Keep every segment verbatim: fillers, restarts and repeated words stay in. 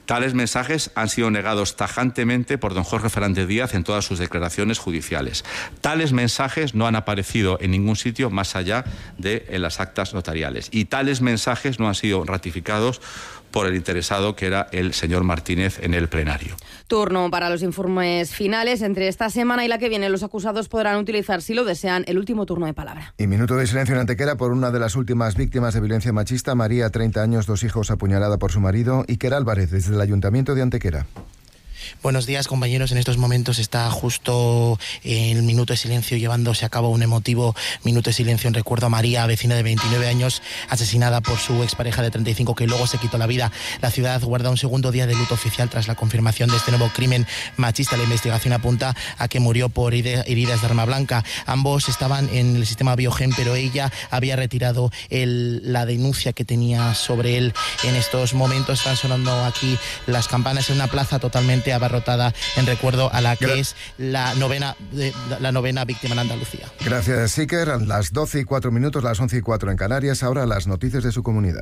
Tales mensajes han sido negados tajantemente por don Jorge Fernández Díaz en todas sus declaraciones judiciales. Tales mensajes no han aparecido en ningún sitio más allá de en las actas notariales. Y tales mensajes no han sido ratificados por el interesado, que era el señor Martínez, en el plenario. Turno para los informes finales. Entre esta semana y la que viene, los acusados podrán utilizar, si lo desean, el último turno de palabra. Y minuto de silencio en Antequera por una de las últimas víctimas de violencia machista. María, treinta años, dos hijos, apuñalada por su marido. Iker Álvarez, desde el Ayuntamiento de Antequera. Buenos días, compañeros. En estos momentos está justo el minuto de silencio llevándose a cabo un emotivo minuto de silencio en recuerdo a María, vecina de veintinueve años, asesinada por su expareja de treinta y cinco, que luego se quitó la vida. La ciudad guarda un segundo día de luto oficial tras la confirmación de este nuevo crimen machista. La investigación apunta a que murió por heridas de arma blanca. Ambos estaban en el sistema Biogen, pero ella había retirado el, la denuncia que tenía sobre él. En estos momentos están sonando aquí las campanas en una plaza totalmente abarrotada en recuerdo a la que Gra- es la novena, de, la novena víctima en Andalucía. Gracias, Iker. A las doce y cuatro minutos, las once y cuatro en Canarias. Ahora las noticias de su comunidad.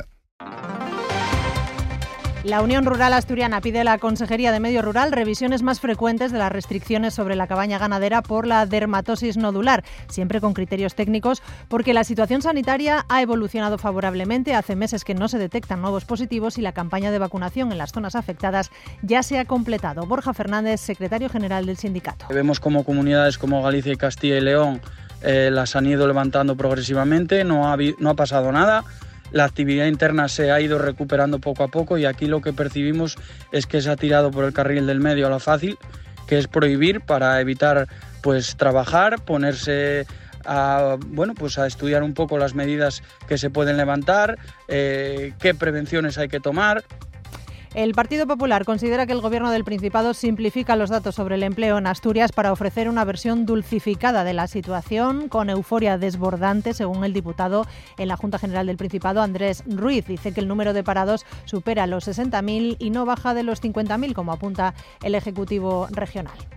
La Unión Rural Asturiana pide a la Consejería de Medio Rural revisiones más frecuentes de las restricciones sobre la cabaña ganadera por la dermatosis nodular, siempre con criterios técnicos, porque la situación sanitaria ha evolucionado favorablemente. Hace meses que no se detectan nuevos positivos y la campaña de vacunación en las zonas afectadas ya se ha completado. Borja Fernández, secretario general del sindicato. Vemos como comunidades como Galicia y Castilla y León eh, las han ido levantando progresivamente, no ha, no ha pasado nada. La actividad interna se ha ido recuperando poco a poco y aquí lo que percibimos es que se ha tirado por el carril del medio a lo fácil, que es prohibir para evitar pues trabajar, ponerse a, bueno, pues a estudiar un poco las medidas que se pueden levantar, eh, qué prevenciones hay que tomar. El Partido Popular considera que el Gobierno del Principado simplifica los datos sobre el empleo en Asturias para ofrecer una versión dulcificada de la situación, con euforia desbordante, según el diputado en la Junta General del Principado, Andrés Ruiz. Dice que el número de parados supera los sesenta mil y no baja de los cincuenta mil, como apunta el Ejecutivo regional.